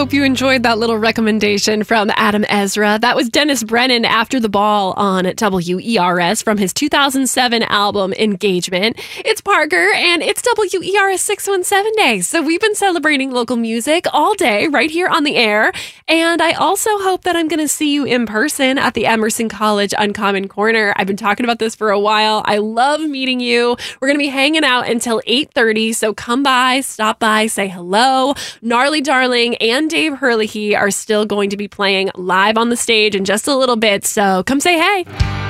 hope you enjoyed that little recommendation from Adam Ezra. That was Dennis Brennan, After the Ball, on WERS from his 2007 album Engagement. It's Parker, and it's WERS 617 Day. So we've been celebrating local music all day right here on the air. And I also hope that I'm going to see you in person at the Emerson College Uncommon Corner. I've been talking about this for a while. I love meeting you. We're going to be hanging out until 8:30. So come by, stop by, say hello. Gnarly Darling and Dave Herlihy are still going to be playing live on the stage in just a little bit. So come say hey.